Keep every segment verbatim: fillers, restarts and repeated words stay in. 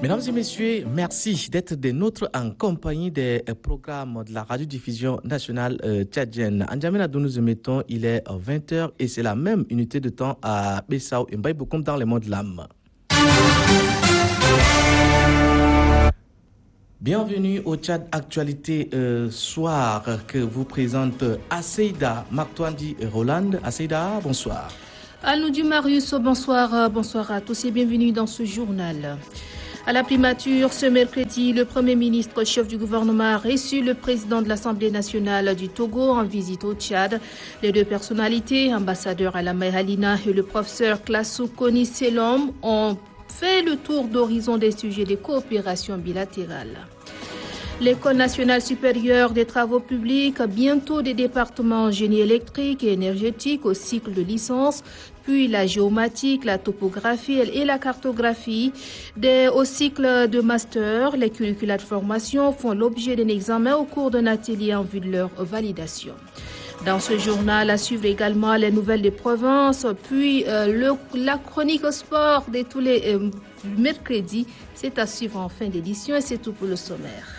Mesdames et messieurs, merci d'être des nôtres en compagnie des programmes de la radiodiffusion nationale euh, tchadienne. En Djamena, d'où nous émettons, il est vingt heures et c'est la même unité de temps à Bessau et Mbaïboukoum dans les mondes de l'âme. Bienvenue au Tchad Actualité euh, Soir que vous présente Asseida Maktouandi Roland. Asseida, bonsoir. Aloudi Marius, bonsoir, bonsoir à tous et bienvenue dans ce journal. À la primature, ce mercredi, le Premier ministre, chef du gouvernement, a reçu le président de l'Assemblée nationale du Togo en visite au Tchad. Les deux personnalités, ambassadeur Alamay Halina et le professeur Klassou Koni Selom, ont fait le tour d'horizon des sujets de coopération bilatérale. L'École nationale supérieure des travaux publics, bientôt des départements génie électrique et énergétique au cycle de licence, puis la géomatique, la topographie et la cartographie. Des, au cycle de master, les curricula de formation font l'objet d'un examen au cours d'un atelier en vue de leur validation. Dans ce journal, à suivre également les nouvelles des provinces, puis euh, le, la chronique au sport de tous les euh, mercredis. C'est à suivre en fin d'édition et c'est tout pour le sommaire.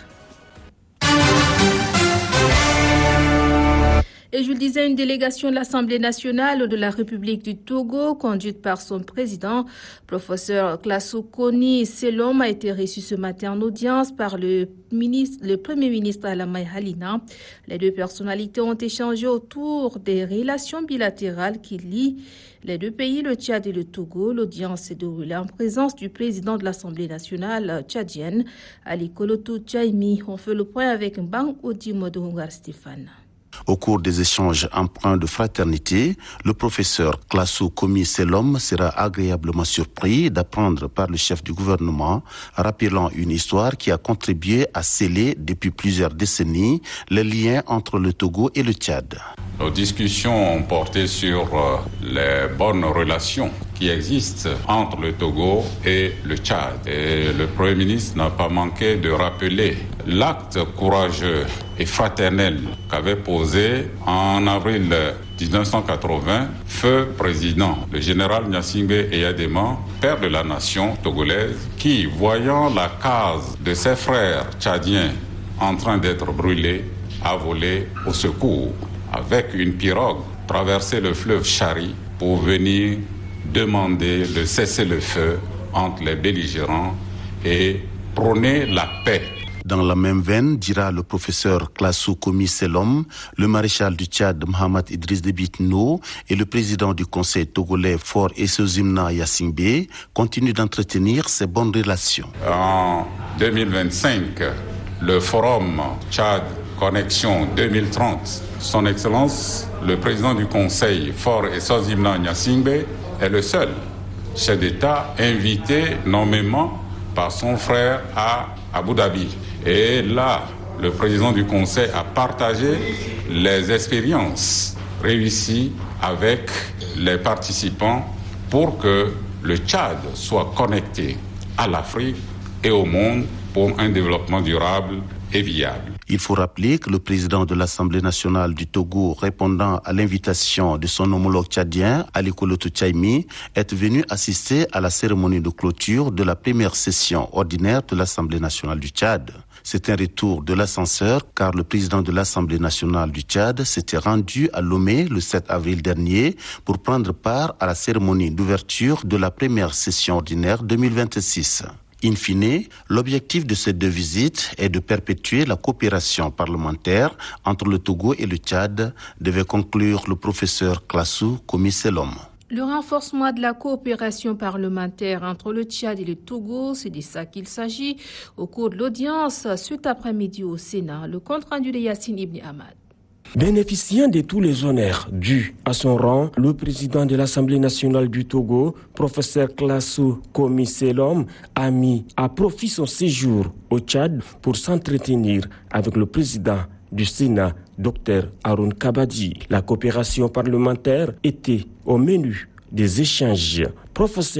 Et je le disais, une délégation de l'Assemblée nationale de la République du Togo, conduite par son président, professeur Klassou Koni Selom, a été reçu ce matin en audience par le, ministre, le Premier ministre Alamay Halina. Les deux personnalités ont échangé autour des relations bilatérales qui lient les deux pays, le Tchad et le Togo. L'audience s'est déroulée en présence du président de l'Assemblée nationale tchadienne, Ali Kolotou Tchaimi. On fait le point avec Mbang Odi Modongar Stéphane. Au cours des échanges empreints de fraternité, le professeur Klassou Koni Selom sera agréablement surpris d'apprendre par le chef du gouvernement, rappelant une histoire qui a contribué à sceller depuis plusieurs décennies les liens entre le Togo et le Tchad. Nos discussions ont porté sur les bonnes relations qui existent entre le Togo et le Tchad. Et le Premier ministre n'a pas manqué de rappeler l'acte courageux et fraternel qu'avait posé en avril dix-neuf cent quatre-vingts, feu président, le général Gnassingbé Eyadema, père de la nation togolaise, qui, voyant la case de ses frères tchadiens en train d'être brûlée, a volé au secours avec une pirogue, traversé le fleuve Chari pour venir demander le cessez-le-feu entre les belligérants et prôner la paix. Dans la même veine, dira le professeur Klassou Koni Selom, le maréchal du Tchad Mohamed Idriss Déby Itno et le président du conseil togolais Faure Essozimna Gnassingbé continuent d'entretenir ces bonnes relations. En deux mille vingt-cinq, le forum Tchad Connexion deux mille trente, son Excellence, le président du conseil Faure Essozimna Gnassingbé est le seul chef d'État invité nommément par son frère à Abu Dhabi. Et là, le président du Conseil a partagé les expériences réussies avec les participants pour que le Tchad soit connecté à l'Afrique et au monde pour un développement durable et viable. Il faut rappeler que le président de l'Assemblée nationale du Togo, répondant à l'invitation de son homologue tchadien, Ali Kolotou Tchaimi, est venu assister à la cérémonie de clôture de la première session ordinaire de l'Assemblée nationale du Tchad. C'est un retour de l'ascenseur car le président de l'Assemblée nationale du Tchad s'était rendu à Lomé le sept avril dernier pour prendre part à la cérémonie d'ouverture de la première session ordinaire deux mille vingt-six. In fine, l'objectif de ces deux visites est de perpétuer la coopération parlementaire entre le Togo et le Tchad, devait conclure le professeur Klassou Koni Selom. Le renforcement de la coopération parlementaire entre le Tchad et le Togo, c'est de ça qu'il s'agit au cours de l'audience cet après-midi au Sénat. Le compte-rendu de Yassine Ibn Ahmad. Bénéficiant de tous les honneurs dus à son rang, le président de l'Assemblée nationale du Togo, professeur Klassou Koni Selom, a mis à profit son séjour au Tchad pour s'entretenir avec le président du Sénat, Dr Haroun Kabadi. La coopération parlementaire était au menu des échanges. Professeur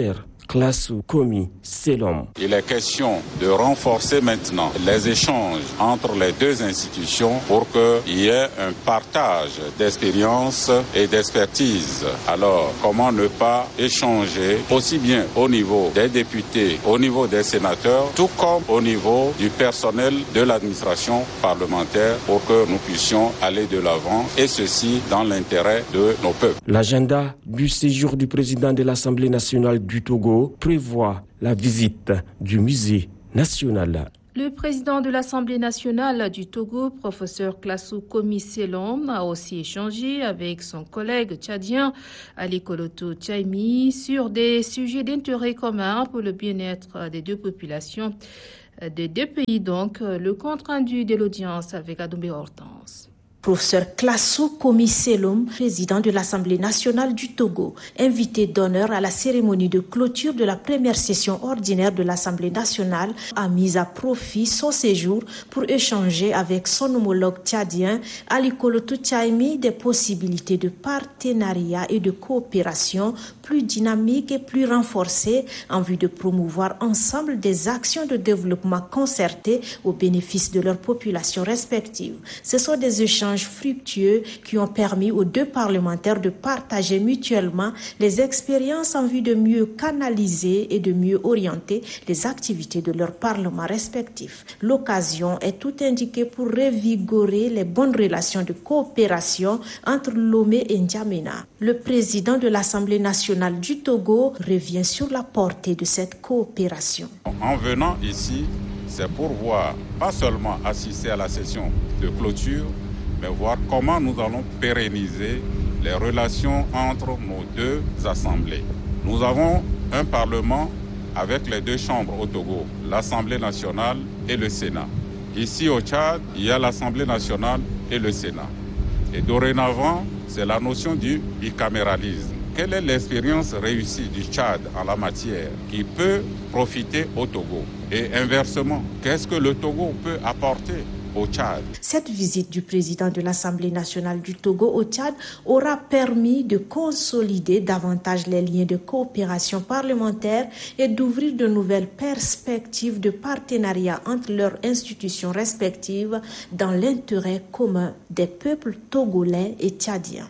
Classou Komi Selom. Il est question de renforcer maintenant les échanges entre les deux institutions pour qu'il y ait un partage d'expérience et d'expertise. Alors, comment ne pas échanger aussi bien au niveau des députés, au niveau des sénateurs, tout comme au niveau du personnel de l'administration parlementaire pour que nous puissions aller de l'avant et ceci dans l'intérêt de nos peuples. L'agenda du séjour du président de l'Assemblée nationale du Togo prévoit la visite du musée national. Le président de l'Assemblée nationale du Togo, professeur Classou Komi Selom, a aussi échangé avec son collègue tchadien Ali Koloto Tchaimi sur des sujets d'intérêt commun pour le bien-être des deux populations des deux pays. Donc, le compte rendu de l'audience avec Adoumé Hortense. Professeur Classou Komi Selom, président de l'Assemblée nationale du Togo, invité d'honneur à la cérémonie de clôture de la première session ordinaire de l'Assemblée nationale, a mis à profit son séjour pour échanger avec son homologue tchadien Ali Koloto Tchaimi des possibilités de partenariat et de coopération plus dynamiques et plus renforcées en vue de promouvoir ensemble des actions de développement concertées au bénéfice de leurs populations respectives. Ce sont des échanges fructueux qui ont permis aux deux parlementaires de partager mutuellement les expériences en vue de mieux canaliser et de mieux orienter les activités de leurs parlements respectifs. L'occasion est tout indiquée pour revigorer les bonnes relations de coopération entre Lomé et N'Djamena. Le président de l'Assemblée nationale du Togo revient sur la portée de cette coopération. En venant ici, c'est pour voir, pas seulement assister à la session de clôture, mais voir comment nous allons pérenniser les relations entre nos deux assemblées. Nous avons un parlement avec les deux chambres au Togo, l'Assemblée nationale et le Sénat. Ici au Tchad, il y a l'Assemblée nationale et le Sénat. Et dorénavant, c'est la notion du bicaméralisme. Quelle est l'expérience réussie du Tchad en la matière qui peut profiter au Togo? Et inversement, qu'est-ce que le Togo peut apporter au Tchad? Cette visite du président de l'Assemblée nationale du Togo au Tchad aura permis de consolider davantage les liens de coopération parlementaire et d'ouvrir de nouvelles perspectives de partenariat entre leurs institutions respectives dans l'intérêt commun des peuples togolais et tchadiens.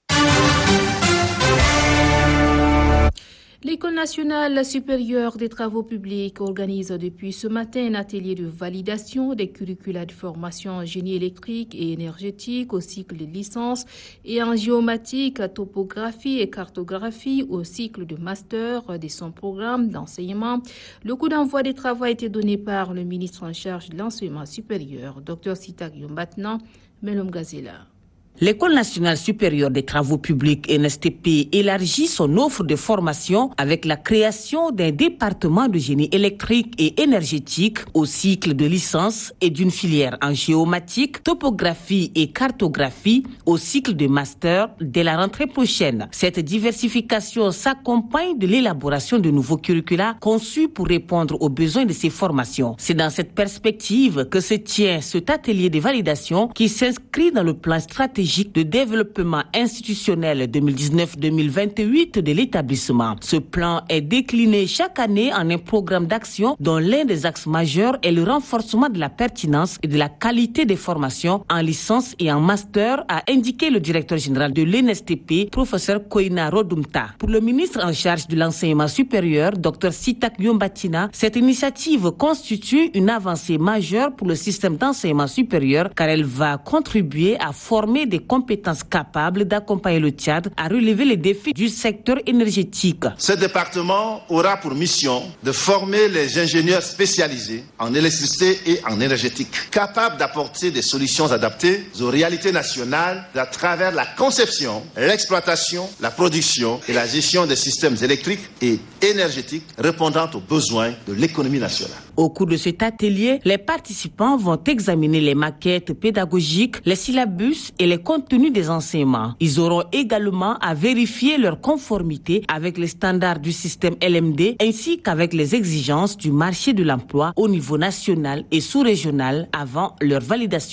L'École nationale supérieure des travaux publics organise depuis ce matin un atelier de validation des curricula de formation en génie électrique et énergétique au cycle de licence et en géomatique, topographie et cartographie au cycle de master de son programme d'enseignement. Le coup d'envoi des travaux a été donné par le ministre en charge de l'enseignement supérieur, Dr Sitak Yombatna Melom Gazela. L'École nationale supérieure des travaux publics N S T P élargit son offre de formation avec la création d'un département de génie électrique et énergétique au cycle de licence et d'une filière en géomatique, topographie et cartographie au cycle de master dès la rentrée prochaine. Cette diversification s'accompagne de l'élaboration de nouveaux curricula conçus pour répondre aux besoins de ces formations. C'est dans cette perspective que se tient cet atelier de validation qui s'inscrit dans le plan stratégique de développement institutionnel deux mille dix-neuf deux mille vingt-huit de l'établissement. Ce plan est décliné chaque année en un programme d'action dont l'un des axes majeurs est le renforcement de la pertinence et de la qualité des formations en licence et en master, a indiqué le directeur général de l'N S T P, professeur Koina Rodumta. Pour le ministre en charge de l'enseignement supérieur, Dr Sitak Yombatna, cette initiative constitue une avancée majeure pour le système d'enseignement supérieur car elle va contribuer à former des compétences capables d'accompagner le Tchad à relever les défis du secteur énergétique. Ce département aura pour mission de former les ingénieurs spécialisés en électricité et en énergétique, capables d'apporter des solutions adaptées aux réalités nationales à travers la conception, l'exploitation, la production et la gestion des systèmes électriques et énergétiques répondant aux besoins de l'économie nationale. Au cours de cet atelier, les participants vont examiner les maquettes pédagogiques, les syllabus et les contenus des enseignements. Ils auront également à vérifier leur conformité avec les standards du système L M D ainsi qu'avec les exigences du marché de l'emploi au niveau national et sous-régional avant leur validation.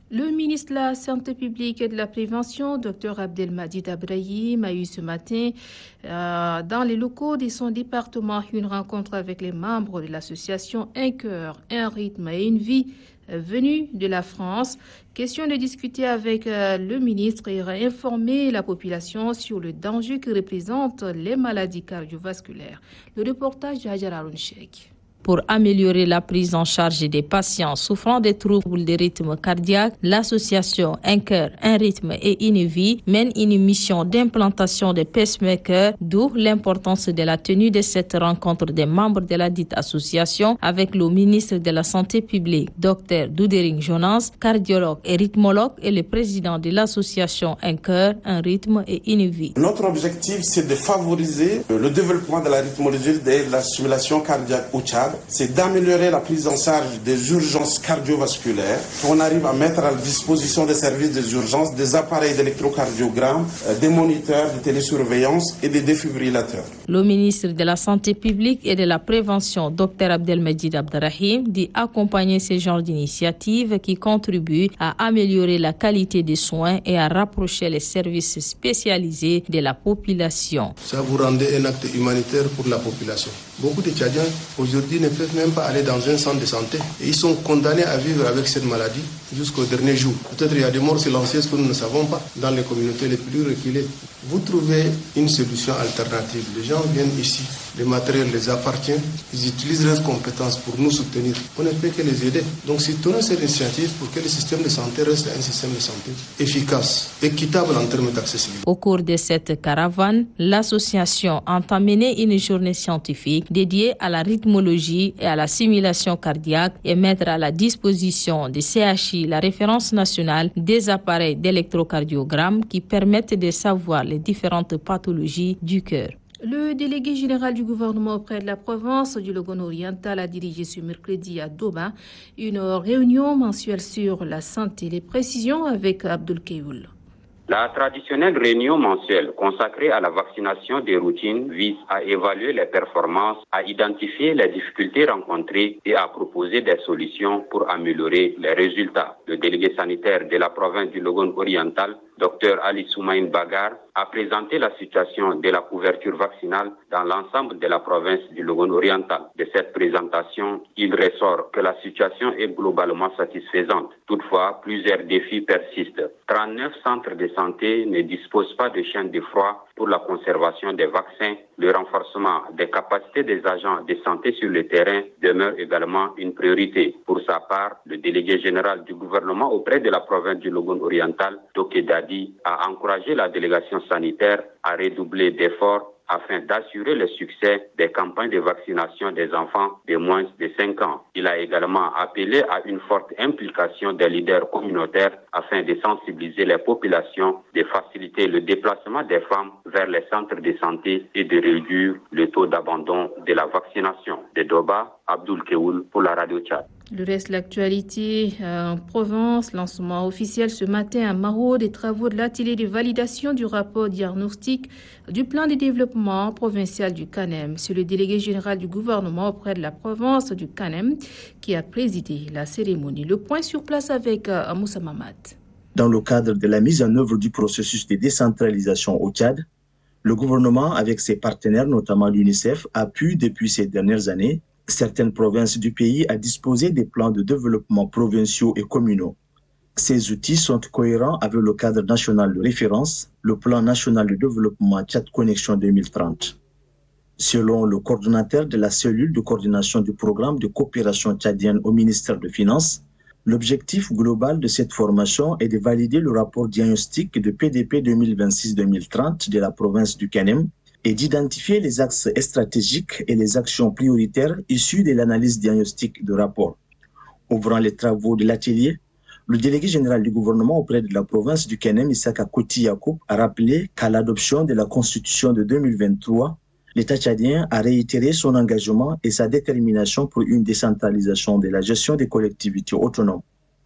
Le ministre de la Santé publique et de la Prévention, Dr Abdelmadjid Abrahim, a eu ce matin euh, dans les locaux de son département une rencontre avec les membres de l'association Un cœur, un rythme et une vie euh, venus de la France. Question de discuter avec euh, le ministre et informer la population sur le danger que représentent les maladies cardiovasculaires. Le reportage de Hajar Haroun Cheikh. Pour améliorer la prise en charge des patients souffrant des troubles de rythme cardiaque, l'association Un cœur, un rythme et une vie mène une mission d'implantation de pacemakers, d'où l'importance de la tenue de cette rencontre des membres de la dite association avec le ministre de la Santé publique, Dr Doudering Jonas, cardiologue et rythmologue, et le président de l'association Un cœur, un rythme et une vie. Notre objectif, c'est de favoriser le développement de la rythmologie et de la stimulation cardiaque au Tchad. C'est d'améliorer la prise en charge des urgences cardiovasculaires, qu'on arrive à mettre à la disposition des services des urgences des appareils d'électrocardiogramme, des moniteurs de télésurveillance et des défibrillateurs. Le ministre de la Santé publique et de la Prévention, Dr Abdelmadjid Abrahim, dit accompagner ces genres d'initiatives qui contribuent à améliorer la qualité des soins et à rapprocher les services spécialisés de la population. Ça vous rendait un acte humanitaire pour la population. Beaucoup de Tchadiens aujourd'hui ne peuvent même pas aller dans un centre de santé. Et ils sont condamnés à vivre avec cette maladie jusqu'au dernier jour. Peut-être il y a des morts silencieuses que nous ne savons pas dans les communautés les plus reculées. Vous trouvez une solution alternative. Les gens viennent ici, le matériel les appartient, ils utilisent leurs compétences pour nous soutenir. On ne peut que les aider. Donc si tournons cette initiative pour que le système de santé reste un système de santé efficace, équitable en termes d'accessibilité. Au cours de cette caravane, l'association a mené une journée scientifique dédiée à la rythmologie et à la simulation cardiaque et mettre à la disposition des C H I la référence nationale des appareils d'électrocardiogramme qui permettent de savoir les différentes pathologies du cœur. Le délégué général du gouvernement auprès de la province du Logone oriental a dirigé ce mercredi à Doba une réunion mensuelle sur la santé. Les précisions avec Abdul Keoul. La traditionnelle réunion mensuelle consacrée à la vaccination des routines vise à évaluer les performances, à identifier les difficultés rencontrées et à proposer des solutions pour améliorer les résultats. Le délégué sanitaire de la province du Logone oriental, Dr Ali Soumaïn Bagar, a présenté la situation de la couverture vaccinale dans l'ensemble de la province du Logone oriental. De cette présentation, il ressort que la situation est globalement satisfaisante. Toutefois, plusieurs défis persistent. trente-neuf centres de santé ne disposent pas de chaînes de froid pour la conservation des vaccins. Le renforcement des capacités des agents de santé sur le terrain demeure également une priorité. Pour sa part, le délégué général du gouvernement auprès de la province du Logone oriental, Toké Dadi, a encouragé la délégation sanitaire à redoubler d'efforts afin d'assurer le succès des campagnes de vaccination des enfants de moins de cinq ans. Il a également appelé à une forte implication des leaders communautaires afin de sensibiliser les populations, de faciliter le déplacement des femmes vers les centres de santé et de réduire le taux d'abandon de la vaccination. De Doba, Abdul Keoul pour la Radio Tchad. Le reste de l'actualité en Provence, lancement officiel ce matin à Maro des travaux de l'atelier de validation du rapport diagnostic du plan de développement provincial du Canem. C'est le délégué général du gouvernement auprès de la province du Canem qui a présidé la cérémonie. Le point sur place avec euh, Moussa Mamad. Dans le cadre de la mise en œuvre du processus de décentralisation au Tchad, le gouvernement, avec ses partenaires, notamment l'UNICEF, a pu, depuis ces dernières années, certaines provinces du pays à disposer des plans de développement provinciaux et communaux. Ces outils sont cohérents avec le cadre national de référence, le plan national de développement Tchad Connexion deux mille trente. Selon le coordonnateur de la cellule de coordination du programme de coopération tchadienne au ministère des Finances, l'objectif global de cette formation est de valider le rapport diagnostic de P D P deux mille vingt-six deux mille trente de la province du Canem et d'identifier les axes stratégiques et les actions prioritaires issues de l'analyse diagnostique du rapport. Ouvrant les travaux de l'atelier, le délégué général du gouvernement auprès de la province du Canem, Issaka Koti Yacoub, a rappelé qu'à l'adoption de la Constitution de deux mille vingt-trois, l'État tchadien a réitéré son engagement et sa détermination pour une décentralisation de la gestion des collectivités autonomes.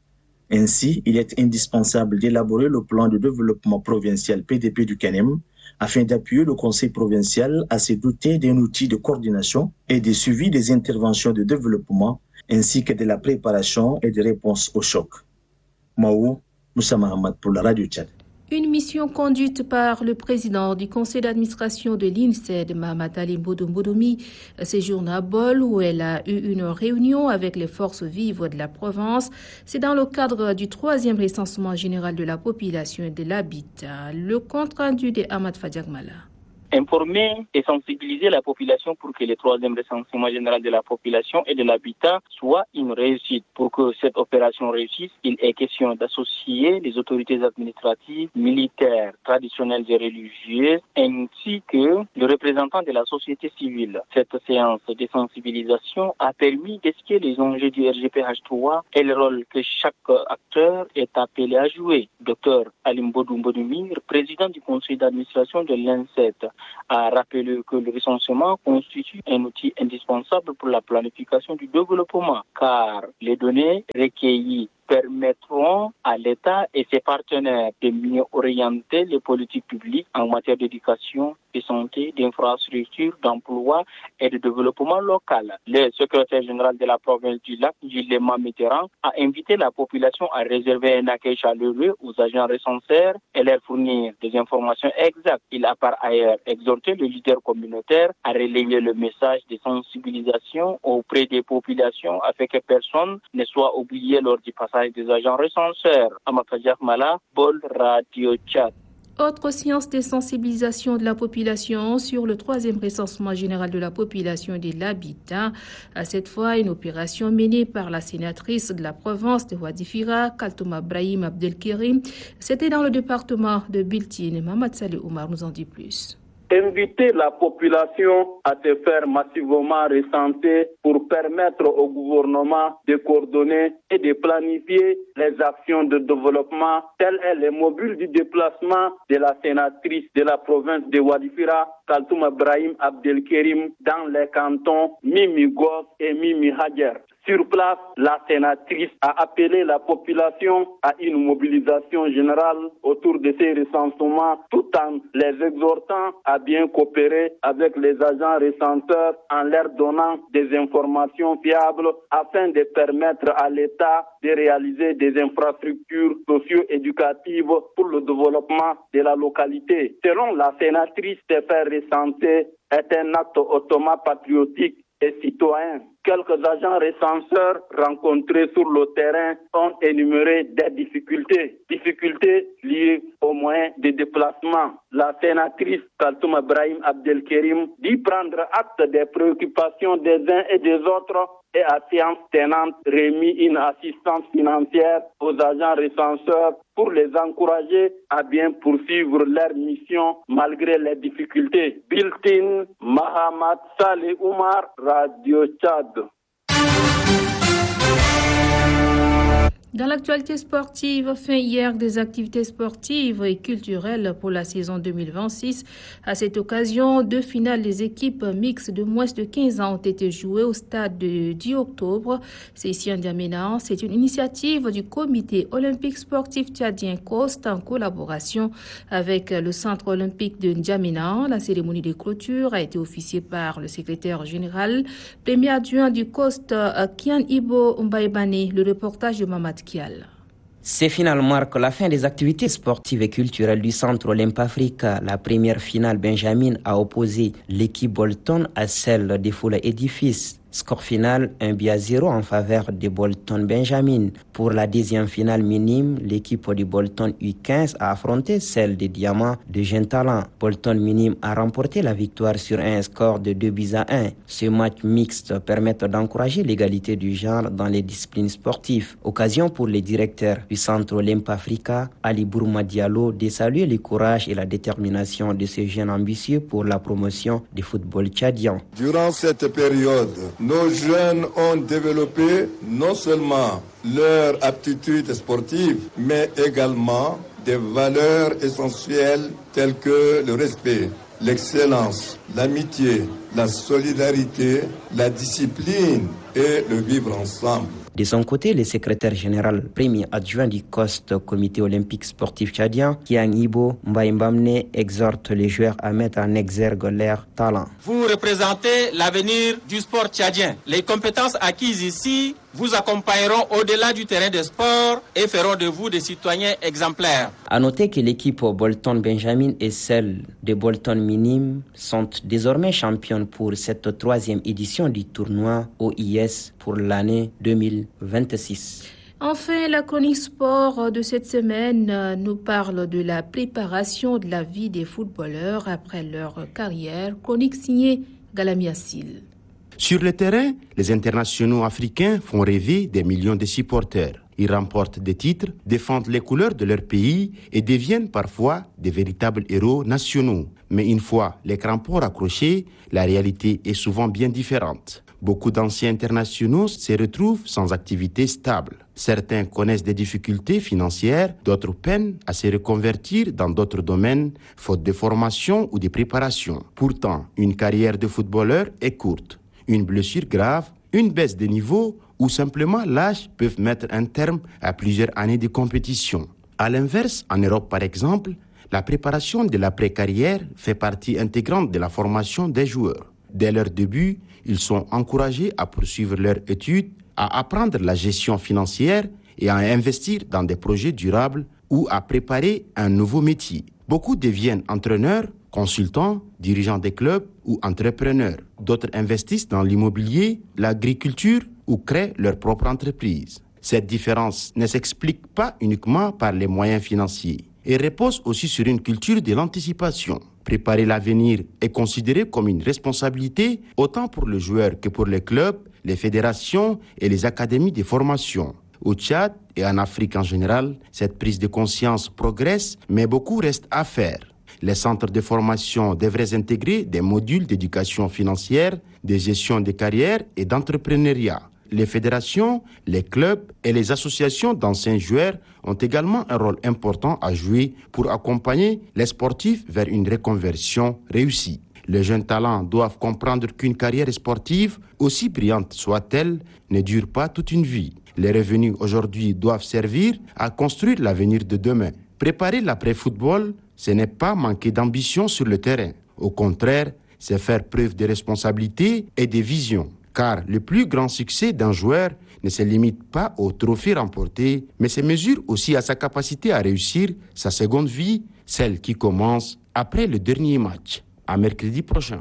Ainsi, il est indispensable d'élaborer le plan de développement provincial P D P du Canem afin d'appuyer le Conseil provincial à se doter d'un outil de coordination et de suivi des interventions de développement ainsi que de la préparation et de réponse au choc. Maou, Moussa Mohamed pour la Radio Tchad. Une mission conduite par le président du conseil d'administration de l'I N S E D, Mahamat Ali Mbodo Mbodomi, séjourne à Bol où elle a eu une réunion avec les forces vives de la province. C'est dans le cadre du troisième recensement général de la population et de l'habitat. Le compte rendu de Ahmad Fadiagmala. Informer et sensibiliser la population pour que le troisième recensement général de la population et de l'habitat soit une réussite. Pour que cette opération réussisse, il est question d'associer les autorités administratives, militaires, traditionnelles et religieuses, ainsi que les représentants de la société civile. Cette séance de sensibilisation a permis d'expliquer les enjeux du R G P H trois et le rôle que chaque acteur est appelé à jouer. Docteur Ali Mbodo Mbodomi, président du conseil d'administration de l'I N S E D, a rappelé que le recensement constitue un outil indispensable pour la planification du développement, car les données recueillies permettront à l'État et ses partenaires de mieux orienter les politiques publiques en matière d'éducation, de santé, d'infrastructure, d'emploi et de développement local. Le secrétaire général de la province du Lac, Gilles Mitterrand, a invité la population à réserver un accueil chaleureux aux agents recenseurs et leur fournir des informations exactes. Il a par ailleurs exhorté les leaders communautaires à relayer le message de sensibilisation auprès des populations afin que personne ne soit oublié lors du passage des agents recenseurs. Amakajak Mala, Bol Radio Tchad. Autre séance de sensibilisation de la population sur le troisième recensement général de la population et de l'habitat. À cette fois, une opération menée par la sénatrice de la province de Wadifira, Kaltouma Brahim Abdelkerim. C'était dans le département de Biltine. Mamad Saleh Oumar nous en dit plus. Inviter la population à se faire massivement recenser pour permettre au gouvernement de coordonner et de planifier les actions de développement. Tel est le mobile du déplacement de la sénatrice de la province de Wadifira, Kaltouma Brahim Abdelkerim, dans les cantons Mimi Gos et Mimi Hadjer. Sur place, la sénatrice a appelé la population à une mobilisation générale autour de ces recensements, tout en les exhortant à bien coopérer avec les agents recenseurs en leur donnant des informations fiables afin de permettre à l'État de réaliser des infrastructures socio-éducatives pour le développement de la localité. Selon la sénatrice, se faire recenser est un acte hautement patriotique et citoyen. Quelques agents recenseurs rencontrés sur le terrain ont énuméré des difficultés. Difficultés liées aux moyens de déplacement. La sénatrice Kaltouma Brahim Abdelkerim dit prendre acte des préoccupations des uns et des autres et à séance tenante remis une assistance financière aux agents recenseurs pour les encourager à bien poursuivre leur mission malgré les difficultés. Biltine, Mahamat Saleh Oumar, Radio Tchad. Dans l'actualité sportive, fin hier des activités sportives et culturelles pour la saison deux mille vingt-six. À cette occasion, deux finales des équipes mixtes de moins de quinze ans ont été jouées au stade du dix octobre. C'est ici en N'Djamena. C'est une initiative du comité olympique sportif tchadien COST en collaboration avec le centre olympique de N'Djamena. La cérémonie de clôture a été officiée par le secrétaire général, premier adjoint du COST, Kian Ibo Mbaebane. Le reportage de Mamad Kial. Ces finales marquent la fin des activités sportives et culturelles du Centre Olympe Africa. La première finale Benjamin a opposé l'équipe Bolton à celle des Foula Édifices. Score final, un but à zéro en faveur de Bolton Benjamin. Pour la deuxième finale minime, l'équipe de Bolton U quinze a affronté celle des Diamants de Jeune Talent. Bolton minime a remporté la victoire sur un score de deux buts à un. Ce match mixte permet d'encourager l'égalité du genre dans les disciplines sportives. Occasion pour les directeurs du Centre Olympe Africa, Ali Bourma Diallo, de saluer le courage et la détermination de ces jeunes ambitieux pour la promotion du football tchadien. Durant cette période, nos jeunes ont développé non seulement leur aptitude sportive, mais également des valeurs essentielles telles que le respect, l'excellence, l'amitié, la solidarité, la discipline et le vivre ensemble. De son côté, le secrétaire général premier adjoint du COST, Comité olympique sportif tchadien, Kian Ibo Mbaembamne, exhorte les joueurs à mettre en exergue leur talent. Vous représentez l'avenir du sport tchadien. Les compétences acquises ici vous accompagneront au-delà du terrain de sport et feront de vous des citoyens exemplaires. À noter que l'équipe Bolton Benjamin et celle de Bolton Minimes sont désormais championnes pour cette troisième édition du tournoi O I S pour l'année deux mille vingt-six. Enfin, la chronique sport de cette semaine nous parle de la préparation de la vie des footballeurs après leur carrière. Chronique signée Galami Assil. Sur le terrain, les internationaux africains font rêver des millions de supporters. Ils remportent des titres, défendent les couleurs de leur pays et deviennent parfois des véritables héros nationaux. Mais une fois les crampons raccrochés, la réalité est souvent bien différente. Beaucoup d'anciens internationaux se retrouvent sans activité stable. Certains connaissent des difficultés financières, d'autres peinent à se reconvertir dans d'autres domaines, faute de formation ou de préparation. Pourtant, une carrière de footballeur est courte. Une blessure grave, une baisse de niveau ou simplement l'âge peuvent mettre un terme à plusieurs années de compétition. À l'inverse, en Europe par exemple, la préparation de l'après-carrière fait partie intégrante de la formation des joueurs. Dès leur début, ils sont encouragés à poursuivre leurs études, à apprendre la gestion financière et à investir dans des projets durables ou à préparer un nouveau métier. Beaucoup deviennent entraîneurs, consultants, dirigeants des clubs ou entrepreneurs. D'autres investissent dans l'immobilier, l'agriculture ou créent leur propre entreprise. Cette différence ne s'explique pas uniquement par les moyens financiers. Elle repose aussi sur une culture de l'anticipation. Préparer l'avenir est considéré comme une responsabilité autant pour le joueur que pour les clubs, les fédérations et les académies de formation. Au Tchad et en Afrique en général, cette prise de conscience progresse, mais beaucoup reste à faire. Les centres de formation devraient intégrer des modules d'éducation financière, de gestion de carrière et d'entrepreneuriat. Les fédérations, les clubs et les associations d'anciens joueurs ont également un rôle important à jouer pour accompagner les sportifs vers une reconversion réussie. Les jeunes talents doivent comprendre qu'une carrière sportive, aussi brillante soit-elle, ne dure pas toute une vie. Les revenus aujourd'hui doivent servir à construire l'avenir de demain. Préparer l'après-football, ce n'est pas manquer d'ambition sur le terrain. Au contraire, c'est faire preuve de responsabilité et de vision. Car le plus grand succès d'un joueur ne se limite pas au trophée remporté, mais se mesure aussi à sa capacité à réussir sa seconde vie, celle qui commence après le dernier match. À mercredi prochain.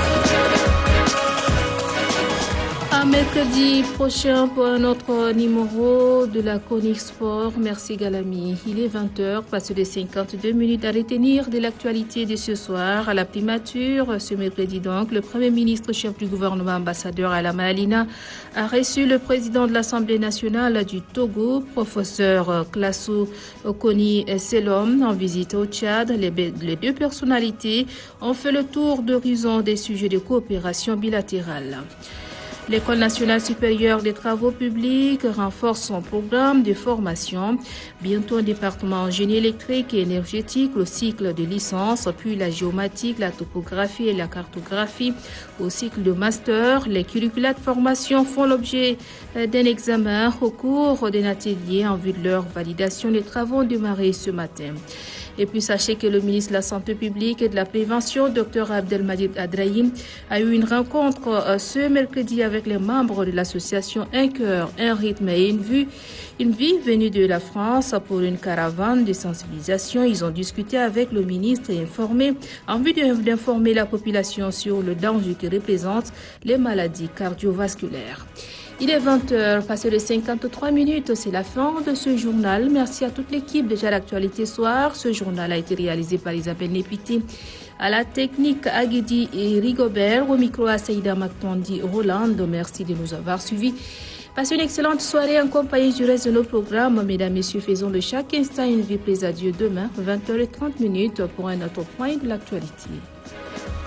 À mercredi prochain pour un autre numéro de la chronique sport. Merci Galami. Il est vingt heures, passé de cinquante-deux minutes à retenir de l'actualité de ce soir. À la primature, ce mercredi donc, le Premier ministre chef du gouvernement ambassadeur Alama Alina a reçu le président de l'Assemblée nationale du Togo, professeur Klassou Okoni Selom, en visite au Tchad. Les, les deux personnalités ont fait le tour d'horizon des sujets de coopération bilatérale. L'École nationale supérieure des travaux publics renforce son programme de formation. Bientôt un département en génie électrique et énergétique, le cycle de licence, puis la géomatique, la topographie et la cartographie au cycle de master. Les curricula de formation font l'objet d'un examen au cours d'un atelier en vue de leur validation. Les travaux ont démarré ce matin. Et puis sachez que le ministre de la Santé publique et de la Prévention, Dr Abdelmajid Adrahim, a eu une rencontre ce mercredi avec les membres de l'association Un cœur, un rythme et une vue. Une vie venue de la France pour une caravane de sensibilisation. Ils ont discuté avec le ministre et informé, en vue d'informer la population sur le danger que représentent les maladies cardiovasculaires. Il est vingt heures, passé de cinquante-trois minutes, c'est la fin de ce journal. Merci à toute l'équipe déjà l'actualité soir. Ce journal a été réalisé par Isabelle Népiti. À la technique, Aguedi et Rigobert. Au micro, à Saïda Maktondi Roland. Merci de nous avoir suivis. Passez une excellente soirée en compagnie du reste de nos programmes. Mesdames, Messieurs, faisons de chaque instant une vie plaise à Dieu demain, vingt heures trente pour un autre point de l'actualité.